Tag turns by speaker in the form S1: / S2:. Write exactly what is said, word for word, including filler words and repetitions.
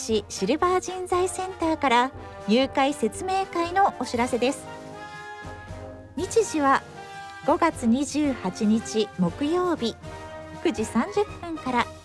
S1: 市シルバー人材センターから入会説明会のお知らせです。日時はごがつにじゅうはちにち木曜日くじさんじゅっぷんから